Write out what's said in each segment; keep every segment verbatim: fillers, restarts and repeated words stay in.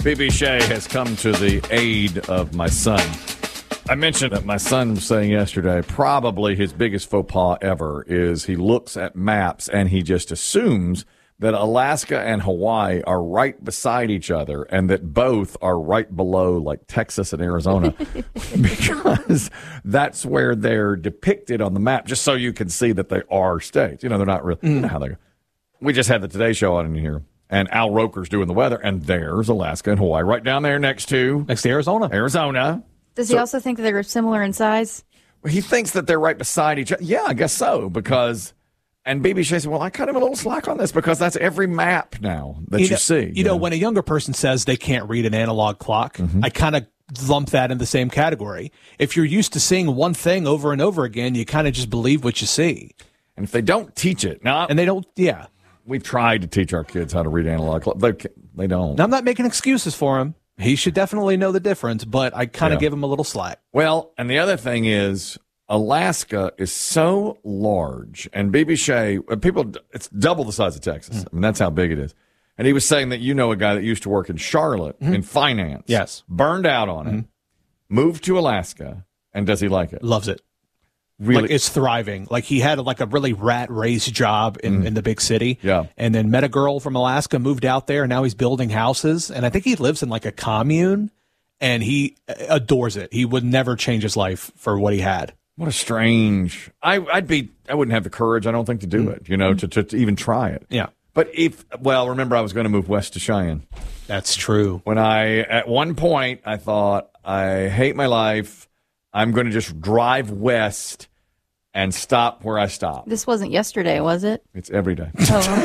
B B Shea has come to the aid of my son. I mentioned that my son was saying yesterday, probably his biggest faux pas ever is he looks at maps and he just assumes that Alaska and Hawaii are right beside each other and that both are right below like Texas and Arizona because that's where they're depicted on the map, just so you can see that they are states. You know, they're not really, mm. you know how they go. We just had the Today Show on in here, and Al Roker's doing the weather, and there's Alaska and Hawaii right down there next to... Next to Arizona. Arizona. Does so, he also think that they're similar in size? He thinks that they're right beside each other. Yeah, I guess so, because... And B B Shea said, well, I cut him a little slack on this because that's every map now that you, you know, see. You, you know, know, when a younger person says they can't read an analog clock, mm-hmm. I kind of lump that in the same category. If you're used to seeing one thing over and over again, you kind of just believe what you see. And if they don't teach it, now, and they don't, yeah. We've tried to teach our kids how to read analog clock. They, they don't. Now, I'm not making excuses for him. He should definitely know the difference, but I kind of yeah. give him a little slack. Well, and the other thing is, Alaska is so large, and B B Shea, people, it's double the size of Texas. Mm. I mean, that's how big it is. And he was saying that you know a guy that used to work in Charlotte mm-hmm. in finance. Yes. Burned out on mm-hmm. it, moved to Alaska, and does he like it? Loves it. Really? Like, it's thriving. Like, he had like a really rat race job in, mm. in the big city. Yeah. And then met a girl from Alaska, moved out there, and now he's building houses. And I think he lives in like a commune, and he adores it. He would never change his life for what he had. What a strange. I, I'd be. I wouldn't have the courage, I don't think, to do mm. it. You know, mm. to, to to even try it. Yeah. But if well, remember, I was going to move west to Cheyenne. That's true. When I at one point I thought I hate my life. I'm going to just drive west and stop where I stop. This wasn't yesterday, was it? It's every day.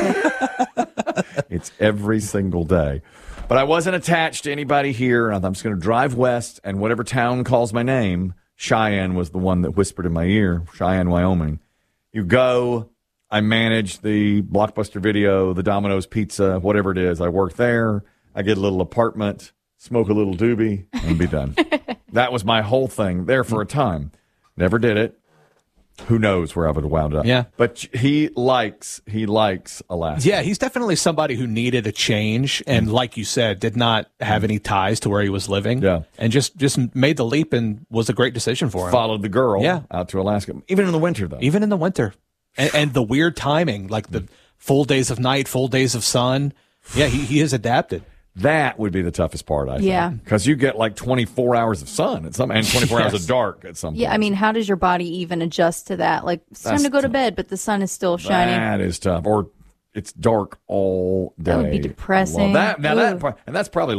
Oh, okay. It's every single day. But I wasn't attached to anybody here. I'm just going to drive west, and whatever town calls my name. Cheyenne was the one that whispered in my ear, Cheyenne, Wyoming. You go, I manage the Blockbuster Video, the Domino's Pizza, whatever it is. I work there. I get a little apartment, smoke a little doobie, and be done. That was my whole thing there for a time. Never did it. Who knows where I would have wound up. Yeah. But he likes, he likes Alaska. Yeah, he's definitely somebody who needed a change and, mm. like you said, did not have any ties to where he was living. Yeah. And just, just made the leap and was a great decision for him. Followed the girl yeah. out to Alaska. Even in the winter, though. Even in the winter. And, and the weird timing, like the full days of night, full days of sun. Yeah, he, he has adapted. That would be the toughest part, I think. Yeah. Because you get like twenty-four hours of sun at some, and twenty-four yes. hours of dark at some point. Yeah, I mean, how does your body even adjust to that? Like, it's time That's to go to tough. bed, but the sun is still shining. That is tough. Or it's dark all day. That would be depressing. Well, that, now that, and that's probably